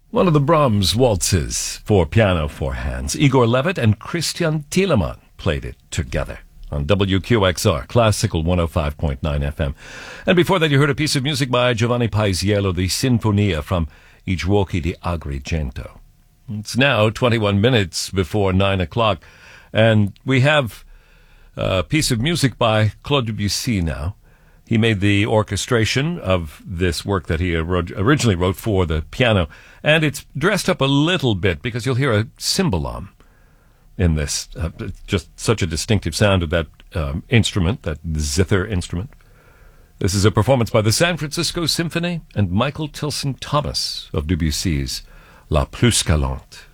One of the Brahms waltzes for piano, four hands. Igor Levit and Christian Thielemann played it together on WQXR, Classical 105.9 FM. And before that, you heard a piece of music by Giovanni Paisiello, the Sinfonia from I Giuochi di Agrigento. It's now 21 minutes before 9 o'clock, and we have a piece of music by Claude Debussy now. He made the orchestration of this work that he originally wrote for the piano, and it's dressed up a little bit because you'll hear a cymbalom in this. Just such a distinctive sound of that instrument, that zither instrument. This is a performance by the San Francisco Symphony and Michael Tilson Thomas of Debussy's La Plus Galante.